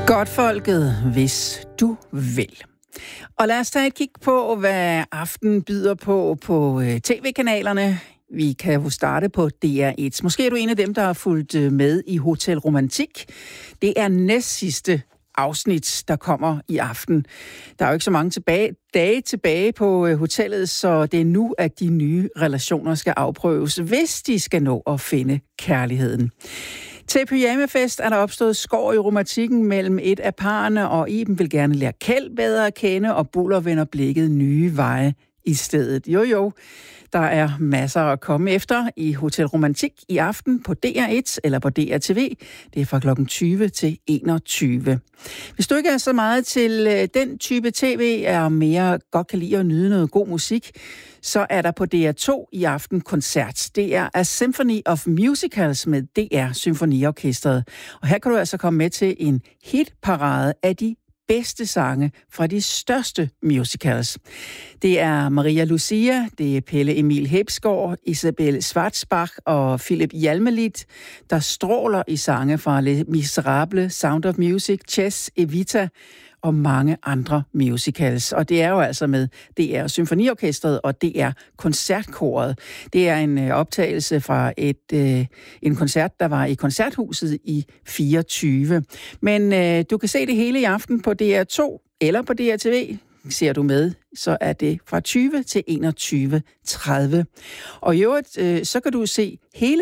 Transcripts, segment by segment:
Godtfolket, hvis du vil. Og lad os tage et kig på, hvad aftenen byder på tv-kanalerne. Vi kan jo starte på DR1. Måske er du en af dem, der har fulgt med i Hotel Romantik. Det er næstsidste afsnit, der kommer i aften. Der er jo ikke så mange dage tilbage på hotellet, så det er nu, at de nye relationer skal afprøves, hvis de skal nå at finde kærligheden. Til pyjamafest er der opstået skår i romantikken mellem et af parerne, og Iben vil gerne lære Kjeld bedre at kende, og Buller vender blikket nye veje i stedet. Jo, der er masser at komme efter i Hotel Romantik i aften på DR1 eller på DRTV. Det er fra kl. 20 til 21. Hvis du ikke er så meget til den type tv, er mere godt kan lide at nyde noget god musik, så er der på DR2 i aften koncert. Det er A Symphony of Musicals med DR Symfoniorkestret. Og her kan du altså komme med til en hitparade af de bedste sange fra de største musicals. Det er Maria Lucia, det er Pelle Emil Hebsgaard, Isabelle Schwarzbach og Philip Hjalmelidt, der stråler i sange fra Les Miserables, Sound of Music, Chess, Evita og mange andre musicals. Og det er jo altså med DR Symfoniorkestret og DR Koncertkoret. Det er en optagelse fra en koncert, der var i Koncerthuset i 24. Men du kan se det hele i aften på DR2 eller på DRTV. Ser du med, så er det fra 20 til 21.30. Og i øvrigt, så kan du se hele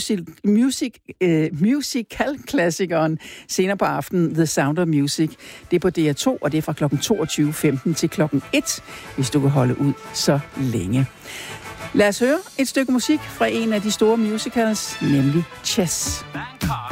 musical-klassikeren senere på aftenen, The Sound of Music. Det er på DR2, og det er fra kl. 22.15 til kl. 1, hvis du kan holde ud så længe. Lad os høre et stykke musik fra en af de store musicals, nemlig Chess.